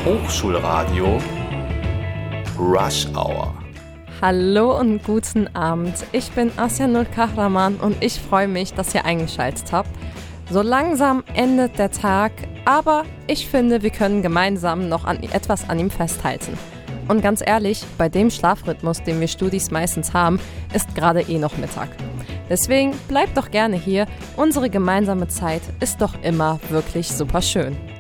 Hochschulradio Rush Hour. Hallo und guten Abend. Ich bin Asya Nur Kahraman und ich freue mich, dass ihr eingeschaltet habt. So langsam endet der Tag, aber ich finde, wir können gemeinsam noch etwas an ihm festhalten. Und ganz ehrlich, bei dem Schlafrhythmus, den wir Studis meistens haben, ist gerade noch Mittag. Deswegen bleibt doch gerne hier. Unsere gemeinsame Zeit ist doch immer wirklich super schön.